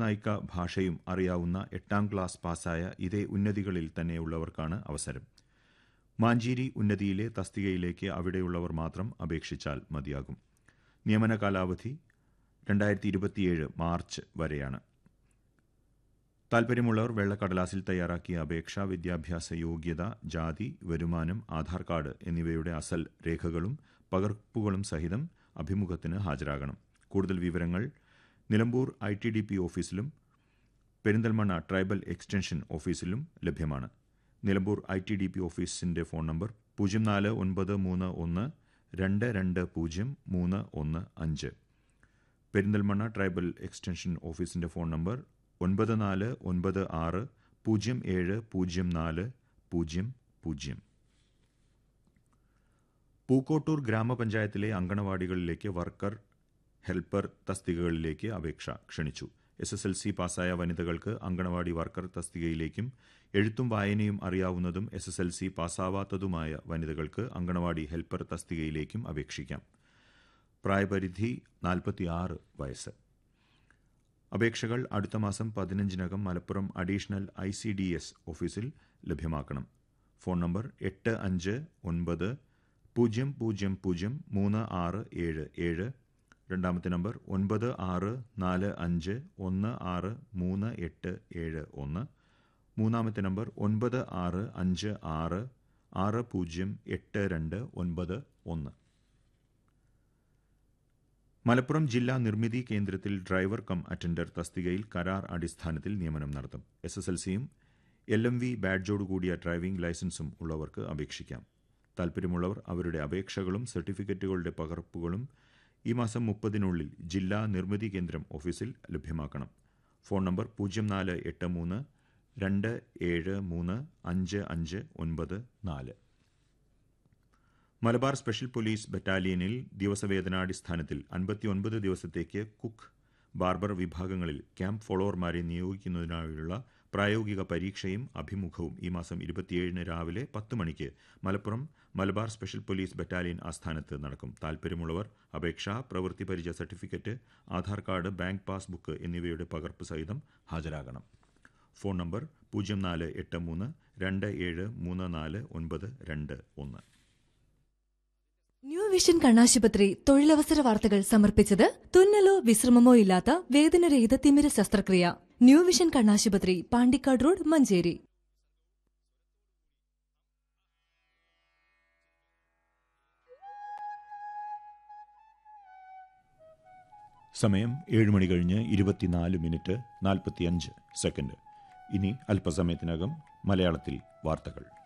നായിക ഭാഷയും അറിയാവുന്ന 8ാം ക്ലാസ് പാസ്സായ ഇതേ ഉന്നതികളിൽ തന്നെയുള്ളവർക്കാണ് അവസരം. മാഞ്ചേരി ഉന്നതിയിലെ തസ്തികയിലേക്ക് അവിടെയുള്ളവർ മാത്രം അപേക്ഷിച്ചാൽ മതിയാകും. നിയമന കാലാവധി 2027 മാർച്ച് വരെയാണ്. താൽപ്പര്യമുള്ളവർ വെള്ളക്കടലാസിൽ തയ്യാറാക്കിയ അപേക്ഷ, വിദ്യാഭ്യാസ യോഗ്യത, ജാതി, വരുമാനം, ആധാർ കാർഡ് എന്നിവയുടെ അസൽ രേഖകളും പകർപ്പുകളും സഹിതം അഭിമുഖത്തിന് ഹാജരാകണം. കൂടുതൽ വിവരങ്ങൾ നിലമ്പൂർ ITDP ഓഫീസിലും പെരിന്തൽമണ്ണ ട്രൈബൽ എക്സ്റ്റൻഷൻ ഓഫീസിലും ലഭ്യമാണ്. നിലമ്പൂർ ITDP ഓഫീസിന്റെ phone number 049312203115. Perinthalmanna tribal extension ഓഫീസിന്റെ ഫോൺ നമ്പർ 9496070400. പൂക്കോട്ടൂർ ഗ്രാമപഞ്ചായത്തിലെ അങ്കണവാടികളിലേക്ക് വർക്കർ, ഹെൽപ്പർ തസ്തികകളിലേക്ക് അപേക്ഷ ക്ഷണിച്ചു. SSLC പാസ്സായ വനിതകൾക്ക് അങ്കണവാടി വർക്കർ തസ്തികയിലേക്കും എഴുത്തും വായനയും അറിയാവുന്നതും SSLC പാസ്സാവാത്തതുമായ വനിതകൾക്ക് അങ്കണവാടി ഹെൽപ്പർ തസ്തികയിലേക്കും അപേക്ഷിക്കാം. പ്രായപരിധി 46 വയസ്സ്. അപേക്ഷകൾ അടുത്ത മാസം 15-നകം മലപ്പുറം അഡീഷണൽ ICDS ഓഫീസിൽ ലഭ്യമാക്കണം. Phone number 8590003677. രണ്ടാമത്തെ നമ്പർ 9645163871. മൂന്നാമത്തെ നമ്പർ 9656608291. മലപ്പുറം ജില്ലാ നിർമ്മിതി കേന്ദ്രത്തിൽ ഡ്രൈവർ കം അറ്റൻഡർ തസ്തികയിൽ കരാർ അടിസ്ഥാനത്തിൽ നിയമനം നടത്തും. SSLCയും LMV ബാഡ്ജോടുകൂടിയ ഡ്രൈവിംഗ് ലൈസൻസും ഉള്ളവർക്ക് അപേക്ഷിക്കാം. താൽപ്പര്യമുള്ളവർ അവരുടെ അപേക്ഷകളും സർട്ടിഫിക്കറ്റുകളുടെ പകർപ്പുകളും ഈ മാസം 30-നുള്ളിൽ ജില്ലാ നിർമ്മിതി കേന്ദ്രം ഓഫീസിൽ ലഭ്യമാക്കണം. Phone number 048327355594. Malabar special police ബറ്റാലിയനിൽ ദിവസവേതനാടിസ്ഥാനത്തിൽ 59 ദിവസത്തേക്ക് കുക്ക്, ബാർബർ വിഭാഗങ്ങളിൽ ക്യാമ്പ് ഫോളോവർമാരെ നിയോഗിക്കുന്നതിനായുള്ള പ്രായോഗിക പരീക്ഷയും അഭിമുഖവും ഈ മാസം 27-ന് രാവിലെ 10 മണിക്ക് Malappuram Malabar special police battalion ആസ്ഥാനത്ത് നടക്കും. താൽപ്പര്യമുള്ളവർ അപേക്ഷ, പ്രവൃത്തി പരിചയ certificate, Aadhaar card, bank passbook എന്നിവയുടെ പകർപ്പ് സഹിതം ഹാജരാകണം. Phone number 0483273491. ന്യൂ വിഷൻ കണ്ണാശുപത്രി തൊഴിലവസര വാർത്തകൾ സമർപ്പിച്ചത് തുന്നലോ വിശ്രമമോ ഇല്ലാത്ത വേദനരഹിത തിമിര ശസ്ത്രക്രിയ. ന്യൂ വിഷൻ കണ്ണാശുപത്രി, പാണ്ടിക്കാട് റോഡ്, മഞ്ചേരി. സമയം 7:24:45. ഇനി അല്പസമയത്തിനകം മലയാളത്തിൽ വാർത്തകൾ.